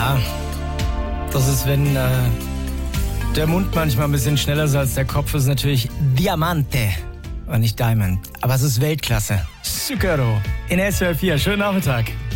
Ja, das ist, wenn der Mund manchmal ein bisschen schneller ist als der Kopf, ist natürlich Diamante und nicht Diamond. Aber es ist Weltklasse. Zucchero in SWR 4. Schönen Nachmittag.